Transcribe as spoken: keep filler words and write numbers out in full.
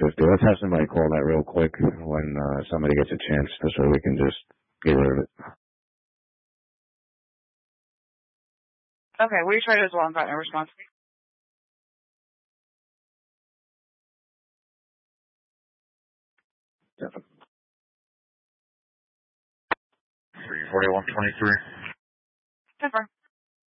supposed to. Let's have somebody call that real quick when uh, somebody gets a chance, this way we can just get rid of it. Okay, we tried it as well and got no response. three forty-one twenty-three. Confirm.